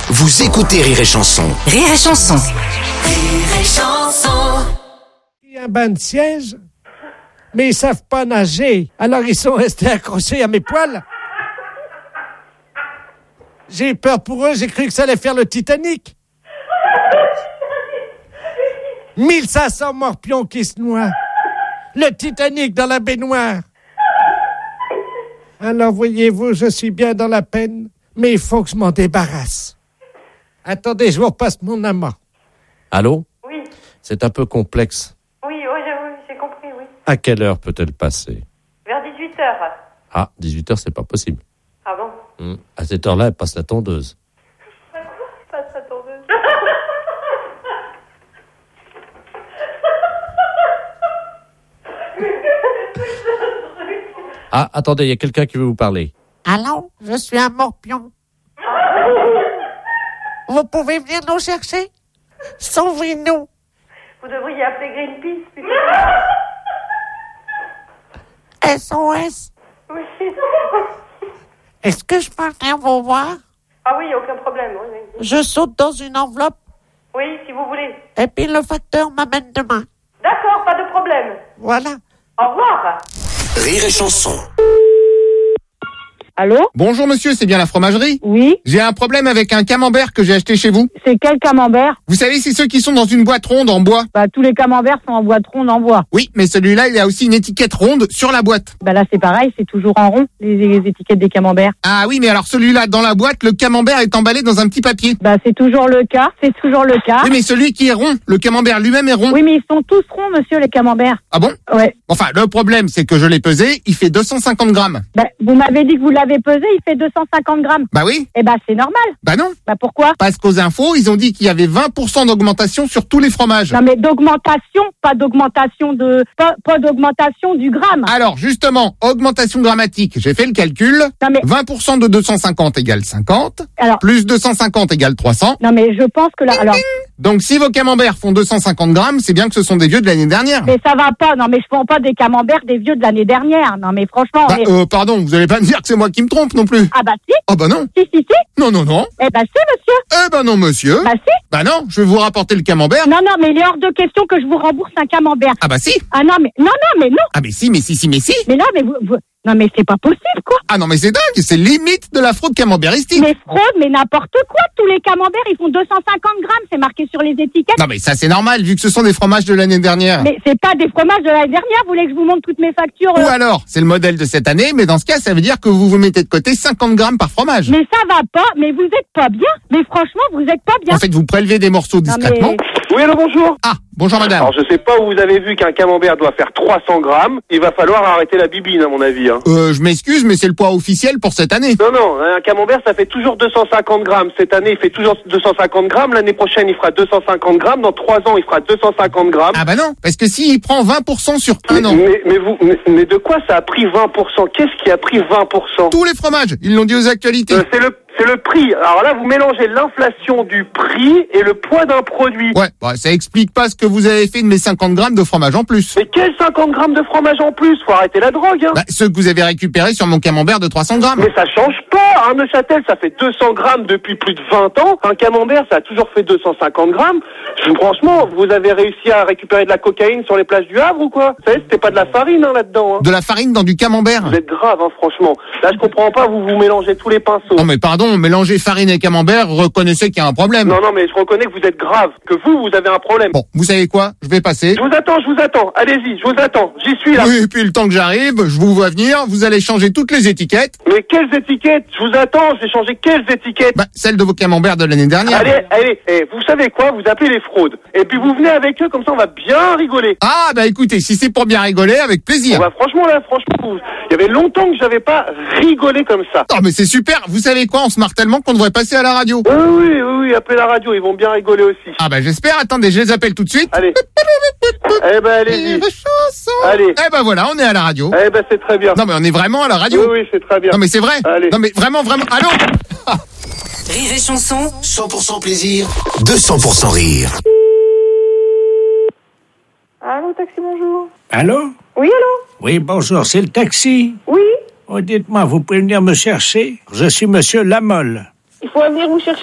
Vous écoutez Rire et Chanson. Rire et Chanson. Rire et Chanson. Il y a un banc de siège, mais ils savent pas nager. Alors ils sont restés accrochés à mes poils. J'ai eu peur pour eux, j'ai cru que ça allait faire le Titanic. 1500 morpions qui se noient. Le Titanic dans la baignoire. Alors voyez-vous, je suis bien dans la peine, mais il faut que je m'en débarrasse. Attendez, je vous repasse mon amant. Allô ? Oui, C'est un peu complexe. oui, j'ai compris, oui. À quelle heure peut-elle passer ? Vers 18h. Ah, 18h, c'est pas possible. Ah bon? À cette heure-là, elle passe la tondeuse. Pas sa tondeuse. Ah, attendez, il y a quelqu'un qui veut vous parler. Allô, je suis un morpion. Vous pouvez venir nous chercher? Sauvez-nous. Vous devriez appeler Greenpeace, plutôt. SOS. Oui. Est-ce que je peux venir vous voir? Ah oui, aucun problème. Oui. Je saute dans une enveloppe Oui, si vous voulez. et puis le facteur m'amène demain. D'accord, pas de problème. Voilà. Au revoir. Rire et Chanson. Allô? Bonjour monsieur, c'est bien la fromagerie? Oui, J'ai un problème avec un camembert que j'ai acheté chez vous. c'est quel camembert? Vous savez, c'est ceux qui sont dans une boîte ronde en bois. Bah, tous les camemberts sont en boîte ronde en bois. Oui, mais celui-là, il a aussi une étiquette ronde sur la boîte. Bah là, c'est pareil, c'est toujours en rond, les étiquettes des camemberts. Ah oui, mais alors celui-là, dans la boîte, le camembert est emballé dans un petit papier. Bah, c'est toujours le cas. Oui, mais celui qui est rond, le camembert lui-même est rond. Oui, mais ils sont tous ronds, monsieur, les camemberts. Ah bon? Ouais. Enfin, le problème, c'est que je l'ai pesé, il fait 250 grammes. Bah, vous m'avez dit que vous l'avez pesé, il fait 250 grammes. Bah oui. Eh bah, c'est normal. Bah non. Bah, pourquoi? Parce qu'aux infos, ils ont dit qu'il y avait 20% d'augmentation sur tous les fromages. Non, mais d'augmentation, pas d'augmentation pas d'augmentation du gramme. Alors, justement, augmentation grammatique, j'ai fait le calcul. Non, mais, 20% de 250 égale 50. alors, Plus 250 égale 300. non, mais je pense que là, alors, Donc, si vos camemberts font 250 grammes, c'est bien que ce sont des vieux de l'année dernière. mais ça va pas. Non, mais je prends pas des camemberts des vieux de l'année dernière. Non, mais franchement. Bah, pardon, vous allez pas me dire que c'est moi qui me trompe non plus. Ah, bah, si. Oh bah non. Si. Non. Eh bah, si, monsieur. Eh ben non, monsieur. Bah, si. Bah non, je vais vous rapporter le camembert. Non, mais il est hors de question que je vous rembourse un camembert. Ah bah si. Ah non, mais non. Ah mais si. Mais non, mais non, mais c'est pas possible, quoi. Ah non, mais c'est dingue, c'est limite de la fraude camembéristique. Mais fraude, mais n'importe quoi. Tous les camemberts, ils font 250 grammes. C'est marqué sur les étiquettes. Non mais ça c'est normal, vu que ce sont des fromages de l'année dernière. Mais c'est pas des fromages de l'année dernière. Vous voulez que je vous montre toutes mes factures? Ou alors, c'est le modèle de cette année, mais dans ce cas, ça veut dire que vous vous mettez de côté 50 grammes par fromage. Mais ça va pas. Mais vous êtes pas bien. Mais franchement, vous êtes pas bien. En fait, vous prélevez des morceaux Non, discrètement. mais- Oui, allô, bonjour. Ah, bonjour madame. Alors, je sais pas où vous avez vu qu'un camembert doit faire 300 grammes. Il va falloir arrêter la bibine, à mon avis. Hein. Je m'excuse, mais c'est le poids officiel pour cette année. Non, un camembert, ça fait toujours 250 grammes. Cette année, il fait toujours 250 grammes. L'année prochaine, il fera 250 grammes. Dans 3 ans, il fera 250 grammes. Ah bah non, parce que s'il prend 20% sur un an. Mais de quoi ça a pris 20%? Qu'est-ce qui a pris 20%? Tous les fromages, ils l'ont dit aux actualités. C'est le prix. Alors là, vous mélangez l'inflation du prix et le poids d'un produit. Ouais, bah, ça explique pas ce que vous avez fait de mes 50 grammes de fromage en plus. Mais quels 50 grammes de fromage en plus? Faut arrêter la drogue, hein. Bah, ceux que vous avez récupérés sur mon camembert de 300 grammes. Mais ça change pas. Un Neuchâtel, ça fait 200 grammes depuis plus de 20 ans. Un camembert, ça a toujours fait 250 grammes. Franchement, vous avez réussi à récupérer de la cocaïne sur les plages du Havre ou quoi? Vous savez, c'était pas de la farine, hein, là-dedans. Hein. De la farine dans du camembert. Vous êtes grave, hein, franchement. Là, je comprends pas, vous mélangez tous les pinceaux. Non mais pardon, mélanger farine et camembert, reconnaissez qu'il y a un problème. Non, mais je reconnais que vous êtes grave. Que vous avez un problème. Bon, vous savez quoi? Je vais passer. Je vous attends. Allez-y, je vous attends. J'y suis là. Oui, et puis le temps que j'arrive, je vous vois venir, vous allez changer toutes les étiquettes. Mais quelles étiquettes? Je vous attends, je vais changer quelles étiquettes? Bah, celles de vos camemberts de l'année dernière. Allez, vous savez quoi? Vous appelez les fraudes. Et puis vous venez avec eux, comme ça on va bien rigoler. Ah, bah écoutez, si c'est pour bien rigoler, avec plaisir. Bah franchement, il y avait longtemps que j'avais pas rigolé comme ça. Non mais c'est super, vous savez quoi, on se marre tellement qu'on devrait passer à la radio. Oui, appelez la radio, ils vont bien rigoler aussi. Ah bah j'espère, attendez, je les appelle tout de suite. Allez. Eh ben allez-y. Allez. Eh ben voilà, on est à la radio. Eh ben c'est très bien. Non mais on est vraiment à la radio. Oui, c'est très bien. Non mais c'est vrai. Allez. Non mais vraiment, allô. Rire et Chanson. 100% plaisir, 200% rire. Allô, taxi, bonjour. Allô? Oui, allô? Oui, bonjour, c'est le taxi. Oui. Oh, dites-moi, vous pouvez venir me chercher? Je suis monsieur Lamolle. Il faut venir vous chercher.